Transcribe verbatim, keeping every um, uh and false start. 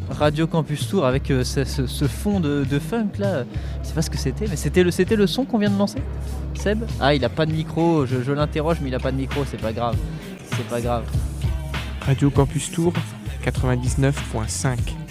Radio Campus Tour avec euh, ce, ce, ce fond de, de funk là. Je sais pas ce que c'était, mais c'était le, c'était le son qu'on vient de lancer. Seb ? Ah, il a pas de micro, je, je l'interroge, mais il a pas de micro, c'est pas grave. C'est pas grave. Radio Campus Tour quatre-vingt-dix-neuf virgule cinq.